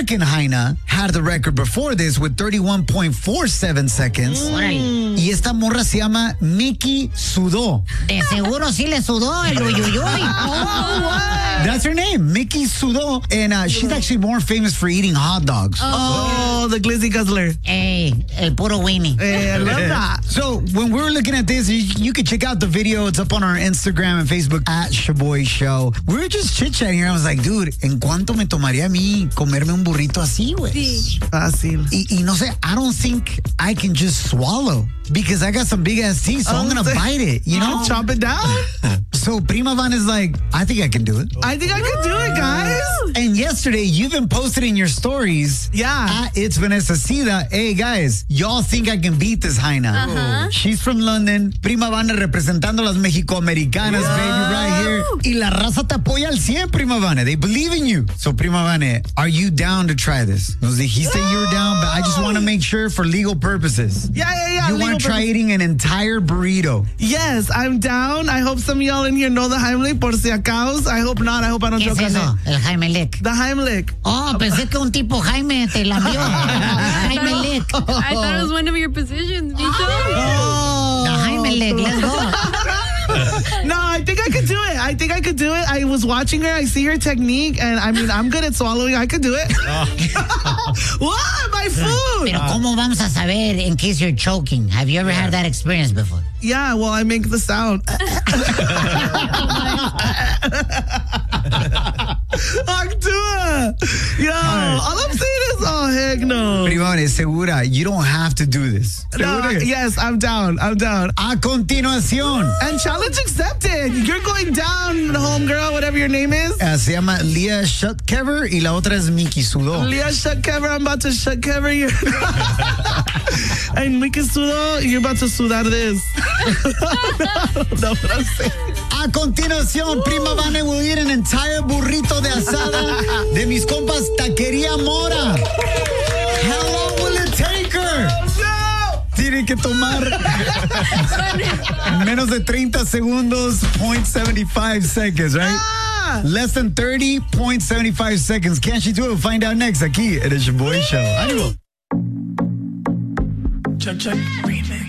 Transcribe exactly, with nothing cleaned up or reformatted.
American Jaina had the record before this with thirty-one point four seven seconds. Mm. Y esta morra se llama Mickey Sudó. De seguro sí le sudó el uyuyuy. Oh, that's her name, Mickey Sudó. And uh, she's actually more famous for eating hot dogs. Oh, the glizzy guzzler. Hey, el puro Winnie. Hey, I love that. So when we were looking at this, you, you can check out the video. It's up on our Instagram and Facebook at Shaboy Show. We were just chit-chatting here. I was like, dude, ¿en cuánto me tomaría a mí comerme un burrito así, güey? Sí. Fácil. Y, y no sé, I don't think I can just swallow because I got some big ass teeth, so Oh, I'm gonna so- bite it, you know? Chop it down? So Prima Van is like, I think I can do it. I think I can do it, guys. And yesterday, you even posted in your stories Yeah. at It's Vanessa Sida, hey guys, y'all think I can beat this Jaina? Uh-huh. She's from London. Prima Vane representando las Mexicoamericanas, baby, right here. Y la raza te apoya al cien, Prima Vane. They believe in you. So, Prima Vane, are you down to try this? Nos dijiste you were down, but I just want to make sure for legal purposes. Yeah, yeah, yeah. You legal want to try purpose. eating an entire burrito. Yes, I'm down. I hope some of y'all in here know the Heimlich, por si acaso. I hope not. I hope I don't ¿Qué es choke on eso? it. El Jaime Lick. The Heimlich. Oh, pensé que un tipo Jaime te la vio. Jaime Lick. I thought it was one of your positions, Vito. Oh. The Jaime Lick. Let's go. No, I think I could do it. I think I could do it. I was watching her. I see her technique, and I mean, I'm good at swallowing. I could do it. What? My food? Pero ¿cómo vamos a saber in case you're choking? Have you ever had that experience before? Yeah, well, I make the sound. Actúa. Yo, all I'm saying is, oh, heck no. Prima Vane, segura, you don't have to do this. No, Segura. yes, I'm down. I'm down. A continuación. And challenge accepted. You're going down, homegirl, whatever your name is. Uh, se llama Leah Shutkever y la otra es Mickey Sudó. Leah, shut cover. I'm about to shut cover you. And Mickey Sudo, you're about to sudar this. No, what I'm saying. A continuación, Prima Vane will eat an entire burrito de asada de mis compas Taquería Mora. How long will it take her? No! Tiene que tomar menos de treinta segundos, zero point seven five seconds, right? Ah! Less than thirty point seven five seconds. Can she do it? We'll find out next aquí at The Shaboy Show. Ánimo. Check, check.